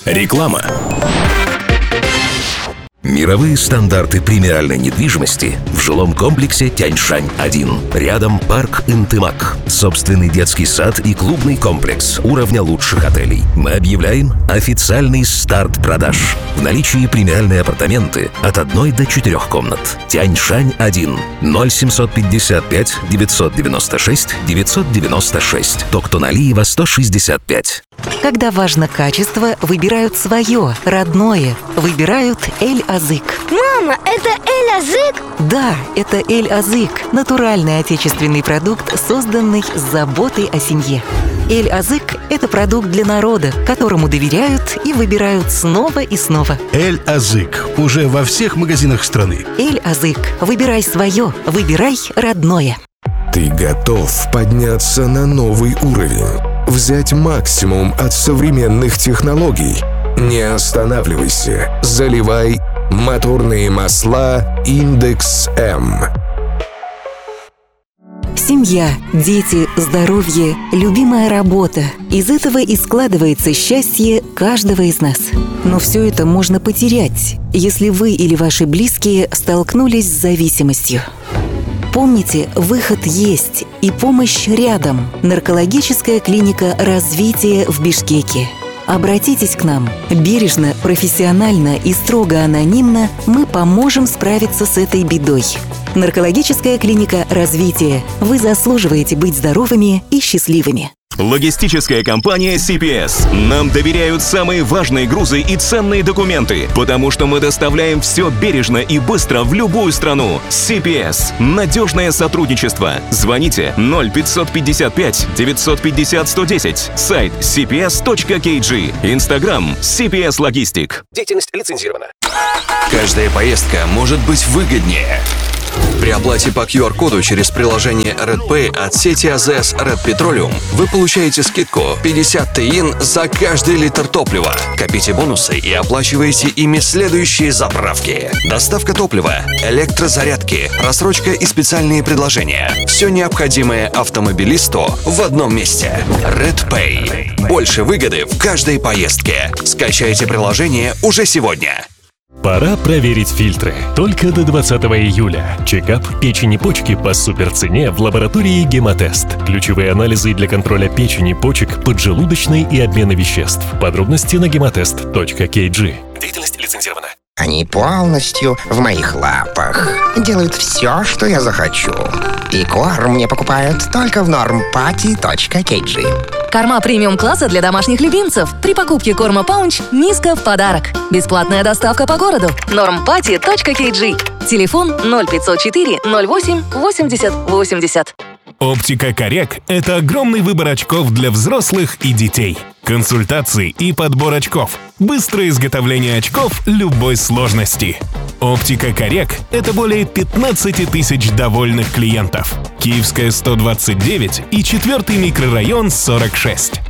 Реклама. Мировые стандарты премиальной недвижимости в жилом комплексе Тяньшань-1. Рядом парк Интымак, собственный детский сад и клубный комплекс уровня лучших отелей. Мы объявляем официальный старт продаж. В наличии премиальные апартаменты от 1 до 4 комнат. Тяньшань-1. 0755 996 996. Токтоналиева 165. Когда важно качество, выбирают свое, родное. Выбирают Эль-Азык. Мама, это Эль-Азык? Да, это Эль-Азык. Натуральный отечественный продукт, созданный с заботой о семье. Эль-Азык – это продукт для народа, которому доверяют и выбирают снова и снова. Эль-Азык уже во всех магазинах страны. Эль-Азык. Выбирай свое, выбирай родное. Ты готов подняться на новый уровень? Взять максимум от современных технологий? Не останавливайся. Заливай моторные масла Индекс М. Семья, дети, здоровье, любимая работа. Из этого и складывается счастье каждого из нас. Но все это можно потерять, если вы или ваши близкие столкнулись с зависимостью. Помните, выход есть и помощь рядом. Наркологическая клиника «Развитие» в Бишкеке. Обратитесь к нам. Бережно, профессионально и строго анонимно мы поможем справиться с этой бедой. Наркологическая клиника «Развитие». Вы заслуживаете быть здоровыми и счастливыми. Логистическая компания CPS. Нам доверяют самые важные грузы и ценные документы, потому что мы доставляем все бережно и быстро в любую страну. CPS. Надежное сотрудничество. Звоните 0555 950 110. Сайт cps.kg. Инстаграм CPS Logistic. Деятельность лицензирована. Каждая поездка может быть выгоднее. При оплате по QR-коду через приложение RedPay от сети АЗС Red Petroleum вы получаете скидку 50 тиин за каждый литр топлива. Копите бонусы и оплачиваете ими следующие заправки. Доставка топлива, электрозарядки, рассрочка и специальные предложения. Все необходимое автомобилисту в одном месте. RedPay. Больше выгоды в каждой поездке. Скачайте приложение уже сегодня. Пора проверить фильтры. Только до 20 июля. Чекап печени почки по суперцене в лаборатории «Гемотест». Ключевые анализы для контроля печени, почек, поджелудочной и обмена веществ. Подробности на gemotest.kg. Деятельность лицензирована. Они полностью в моих лапах. Делают все, что я захочу. И корм мне покупают только в normpatty.kg. Корма премиум-класса для домашних любимцев. При покупке корма паунч Миска в подарок. Бесплатная доставка по городу. normpatty.kg. Телефон 0504 08 80 80. Оптика Коррек – это огромный выбор очков для взрослых и детей. Консультации и подбор очков. Быстрое изготовление очков любой сложности. Оптика Коррек – это более 15 тысяч довольных клиентов. Киевская 129 и 4-й микрорайон 46.